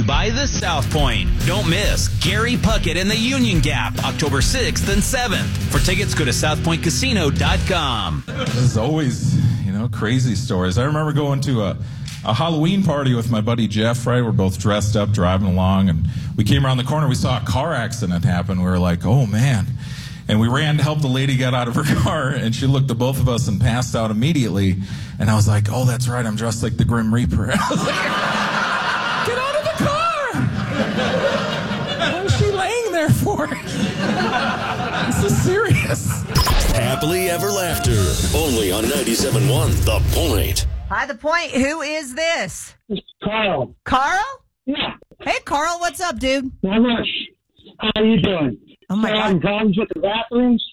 you by the South Point. Don't miss Gary Puckett and the Union Gap, October 6th and 7th. For tickets, go to southpointcasino.com. There's always, crazy stories. I remember going to a Halloween party with my buddy Jeff, right? We're both dressed up, driving along, and we came around the corner. We saw a car accident happen. We were like, oh, man. And we ran to help the lady get out of her car, and she looked at both of us and passed out immediately. And I was like, oh, that's right, I'm dressed like the Grim Reaper. I was like, get out of the car! What is she laying there for? This is serious. Happily Ever Laughter, only on 97.1 The Point. Hi, The Point. Who is this? It's Carl. Carl? Yeah. Hey, Carl, what's up, dude? Not much. How are you doing? Oh, my God. Having problems with the bathrooms?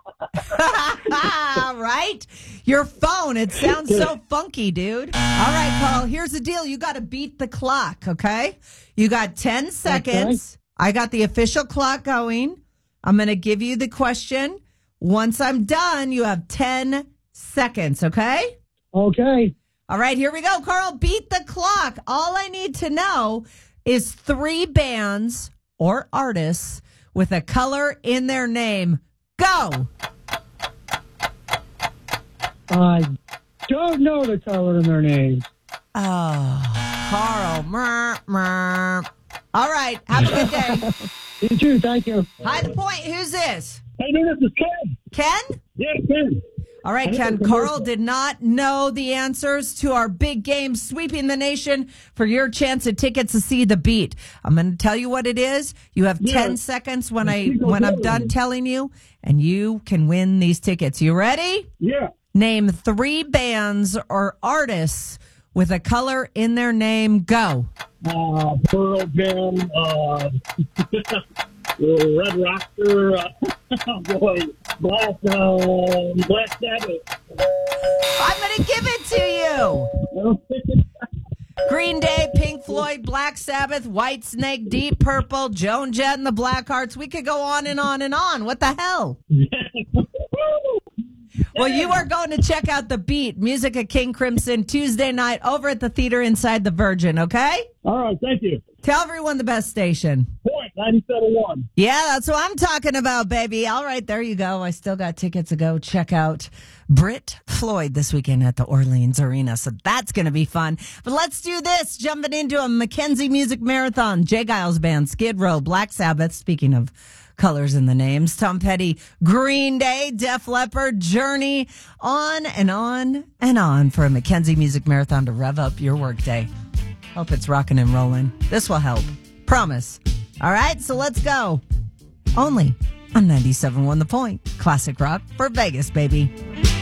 Right? Your phone, it sounds so funky, dude. All right, Carl, here's the deal. You got to beat the clock, okay? You got 10 seconds. Okay. I got the official clock going. I'm going to give you the question. Once I'm done, you have 10 seconds, okay? Okay. All right, here we go, Carl. Beat the clock. All I need to know is 3 bands or artists with a color in their name. Go. I don't know the color in their name. Oh, Carl. All right, have a good day. You too, thank you. Hi, The Point. Who's this? Hey, this is Ken. Ken? Yeah, Ken. All right, Ken. Carl did not know the answers to our big game, Sweeping the Nation, for your chance at tickets to see the beat. I'm going to tell you what it is. You have 10 seconds when I'm done telling you, and you can win these tickets. You ready? Yeah. Name 3 bands or artists with a color in their name. Go. Pearl Jam, Red Rocker, Black Sabbath. I'm going to give it to you. Green Day, Pink Floyd, Black Sabbath, White Snake, Deep Purple, Joan Jett and the Blackhearts. We could go on and on and on. What the hell? Well, you are going to check out The Beat, Music at King Crimson, Tuesday night over at the theater inside the Virgin, okay? All right, thank you. Tell everyone the best station. Point 97.1. Yeah, that's what I'm talking about, baby. All right, there you go. I still got tickets to go check out Britt Floyd this weekend at the Orleans Arena, so that's going to be fun. But let's do this. Jumping into a Mackenzie Music Marathon. Jay Giles Band, Skid Row, Black Sabbath, speaking of colors in the names, Tom Petty, Green Day, Def Leppard, Journey, on and on and on for a Mackenzie Music Marathon to rev up your workday. Hope it's rocking and rolling. This will help. Promise. All right, so let's go. Only on 97.1 The Point. Classic rock for Vegas, baby.